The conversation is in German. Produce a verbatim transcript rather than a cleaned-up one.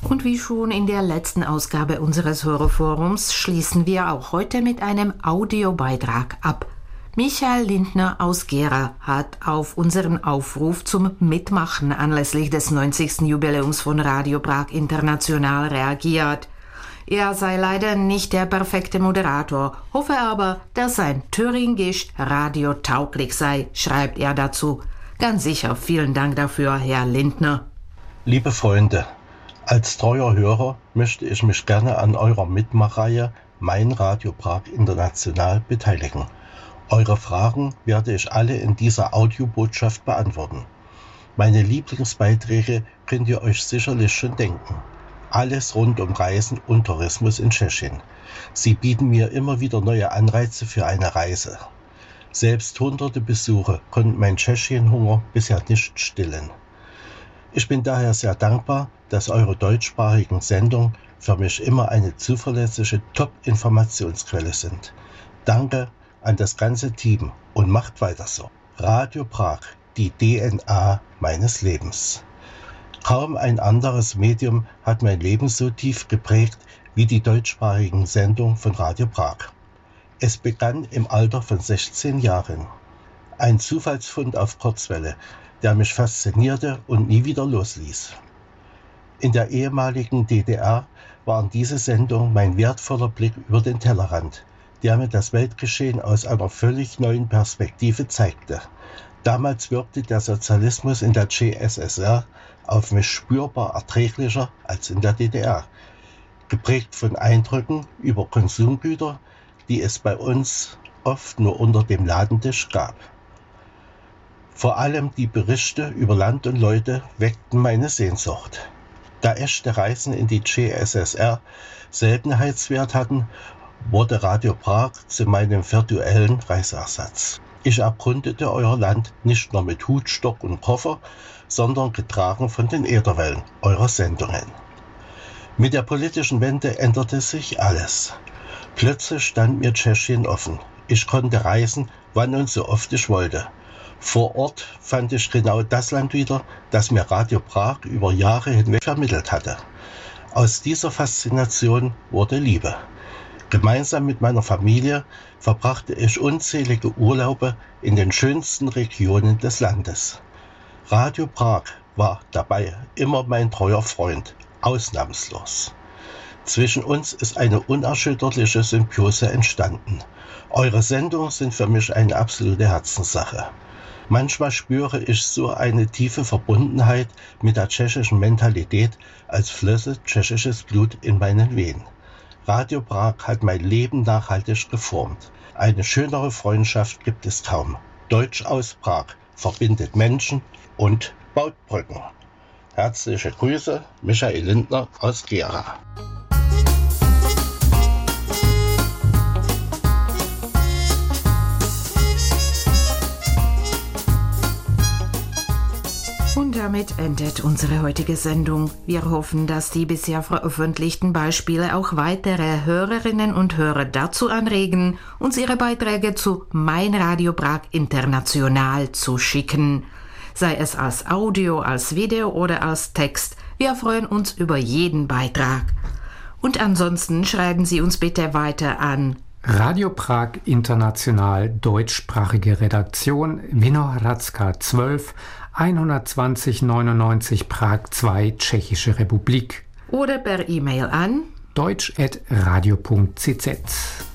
Und wie schon in der letzten Ausgabe unseres Hörerforums schließen wir auch heute mit einem Audiobeitrag ab. Michael Lindner aus Gera hat auf unseren Aufruf zum Mitmachen anlässlich des neunzigsten Jubiläums von Radio Prag International reagiert. Er sei leider nicht der perfekte Moderator, hoffe aber, dass sein Thüringisch radiotauglich sei, schreibt er dazu. Ganz sicher, vielen Dank dafür, Herr Lindner. Liebe Freunde, als treuer Hörer möchte ich mich gerne an eurer Mitmachreihe Mein Radio Prag International beteiligen. Eure Fragen werde ich alle in dieser Audiobotschaft beantworten. Meine Lieblingsbeiträge könnt ihr euch sicherlich schon denken. Alles rund um Reisen und Tourismus in Tschechien. Sie bieten mir immer wieder neue Anreize für eine Reise. Selbst hunderte Besuche konnten mein Tschechienhunger bisher nicht stillen. Ich bin daher sehr dankbar, dass eure deutschsprachigen Sendungen für mich immer eine zuverlässige Top-Informationsquelle sind. Danke an das ganze Team und macht weiter so. Radio Prag, die D N A meines Lebens. Kaum ein anderes Medium hat mein Leben so tief geprägt wie die deutschsprachigen Sendungen von Radio Prag. Es begann im Alter von sechzehn Jahren. Ein Zufallsfund auf Kurzwelle, der mich faszinierte und nie wieder losließ. In der ehemaligen D D R waren diese Sendungen mein wertvoller Blick über den Tellerrand, der mir das Weltgeschehen aus einer völlig neuen Perspektive zeigte. Damals wirkte der Sozialismus in der C S S R auf mich spürbar erträglicher als in der D D R, geprägt von Eindrücken über Konsumgüter, die es bei uns oft nur unter dem Ladentisch gab. Vor allem die Berichte über Land und Leute weckten meine Sehnsucht. Da echte Reisen in die C S S R Seltenheitswert hatten, wurde Radio Prag zu meinem virtuellen Reiseersatz. Ich erkundete euer Land nicht nur mit Hut, Stock und Koffer, sondern getragen von den Ätherwellen eurer Sendungen. Mit der politischen Wende änderte sich alles. Plötzlich stand mir Tschechien offen. Ich konnte reisen, wann und so oft ich wollte. Vor Ort fand ich genau das Land wieder, das mir Radio Prag über Jahre hinweg vermittelt hatte. Aus dieser Faszination wurde Liebe. Gemeinsam mit meiner Familie verbrachte ich unzählige Urlaube in den schönsten Regionen des Landes. Radio Prag war dabei immer mein treuer Freund, ausnahmslos. Zwischen uns ist eine unerschütterliche Symbiose entstanden. Eure Sendungen sind für mich eine absolute Herzenssache. Manchmal spüre ich so eine tiefe Verbundenheit mit der tschechischen Mentalität, als flösse tschechisches Blut in meinen Venen. Radio Prag hat mein Leben nachhaltig geformt. Eine schönere Freundschaft gibt es kaum. Deutsch aus Prag verbindet Menschen und baut Brücken. Herzliche Grüße, Michael Lindner aus Gera. Und damit endet unsere heutige Sendung. Wir hoffen, dass die bisher veröffentlichten Beispiele auch weitere Hörerinnen und Hörer dazu anregen, uns ihre Beiträge zu Mein Radio Prag International zu schicken. Sei es als Audio, als Video oder als Text. Wir freuen uns über jeden Beitrag. Und ansonsten schreiben Sie uns bitte weiter an Radio Prag International, deutschsprachige Redaktion, Vinohradska zwölf, hundertzwanzig neunundneunzig Prag zwei, Tschechische Republik. Oder per E-Mail an deutsch at radio punkt c z.